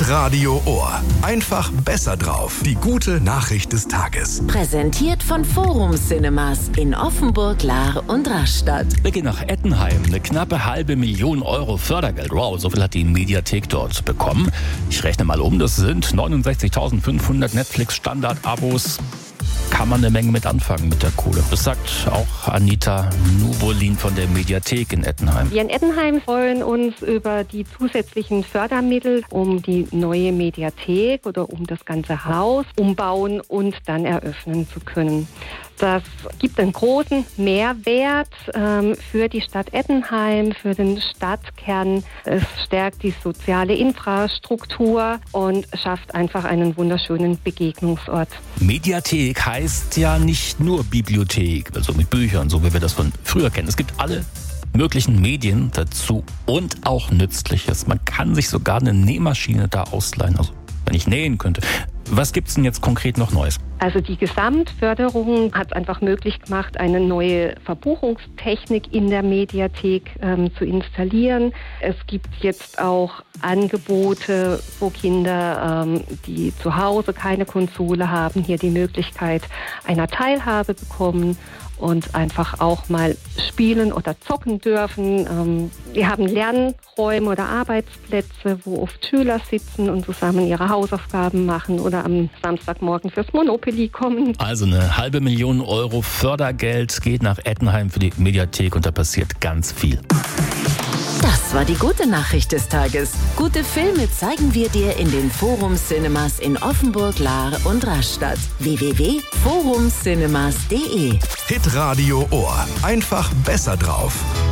Hitradio Ohr. Einfach besser drauf. Die gute Nachricht des Tages. Präsentiert von Forum Cinemas in Offenburg, Lahr und Rastatt. Wir gehen nach Ettenheim. Eine knappe 500.000 Euro Fördergeld. Wow, so viel hat die Mediathek dort bekommen. Ich rechne mal um, das sind 69.500 Netflix-Standard-Abos. Kann man eine Menge mit anfangen mit der Kohle. Das sagt auch Anita Nubolin von der Mediathek in Ettenheim. Wir in Ettenheim freuen uns über die zusätzlichen Fördermittel, um die neue Mediathek oder um das ganze Haus umbauen und dann eröffnen zu können. Das gibt einen großen Mehrwert für die Stadt Ettenheim, für den Stadtkern. Es stärkt die soziale Infrastruktur und schafft einfach einen wunderschönen Begegnungsort. Mediathek heißt ja nicht nur Bibliothek, also mit Büchern, so wie wir das von früher kennen. Es gibt alle möglichen Medien dazu und auch Nützliches. Man kann sich sogar eine Nähmaschine da ausleihen, also wenn ich nähen könnte. Was gibt's denn jetzt konkret noch Neues? Also die Gesamtförderung hat es einfach möglich gemacht, eine neue Verbuchungstechnik in der Mediathek zu installieren. Es gibt jetzt auch Angebote, wo Kinder, die zu Hause keine Konsole haben, hier die Möglichkeit einer Teilhabe bekommen und einfach auch mal spielen oder zocken dürfen. Wir haben Lernräume oder Arbeitsplätze, wo oft Schüler sitzen und zusammen ihre Hausaufgaben machen oder am Samstagmorgen fürs Monopoly kommen. Also eine 500.000 Euro Fördergeld geht nach Ettenheim für die Mediathek und da passiert ganz viel. Das war die gute Nachricht des Tages. Gute Filme zeigen wir dir in den Forum Cinemas in Offenburg, Lahr und Rastatt. www.forumcinemas.de Hitradio Ohr. Einfach besser drauf.